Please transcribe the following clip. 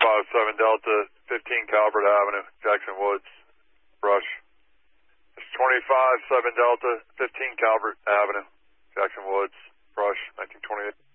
25-7 Delta, 15 Calvert Avenue, Jackson Woods, brush. It's 25-7 Delta, 15 Calvert Avenue, Jackson Woods, brush, 1928.